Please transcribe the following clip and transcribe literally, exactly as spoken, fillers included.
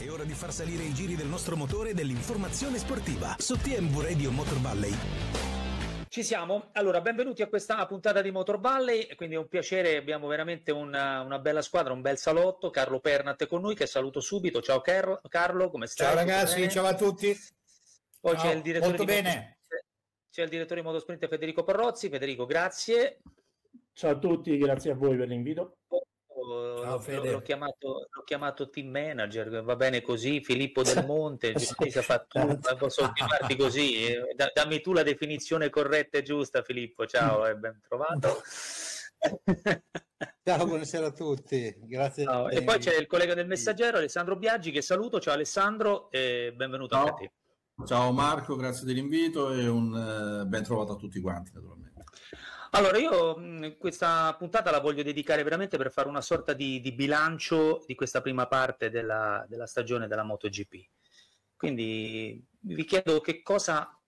È ora di far salire i giri del nostro motore e dell'informazione sportiva su T M V Radio Motor Valley. Ci siamo, allora benvenuti a questa puntata di Motor Valley, quindi è un piacere, abbiamo veramente una, una bella squadra, un bel salotto. Carlo Pernat è con noi, che saluto subito. Ciao Carlo, Carlo, come stai? Ciao ragazzi, ciao a tutti. Poi ciao, c'è il direttore molto di bene. c'è il direttore di Motosprint Federico Porrozzi. Federico, grazie. Ciao a tutti, grazie a voi per l'invito. Ciao, Fede. L'ho chiamato, l'ho chiamato team manager, va bene così. Filippo Del Monte, tu, posso chiamarti così? Da, dammi tu la definizione corretta e giusta, Filippo. Ciao e ben trovato. Ciao, buonasera a tutti, grazie. No, e poi c'è il collega del Messaggero, Alessandro Biaggi, che saluto. Ciao Alessandro e benvenuto Ciao. anche a te. Ciao Marco, grazie dell'invito e un uh, ben trovato a tutti quanti, naturalmente. Allora, io mh, questa puntata la voglio dedicare veramente per fare una sorta di, di bilancio di questa prima parte della, della stagione della MotoGP. Quindi vi chiedo che cosa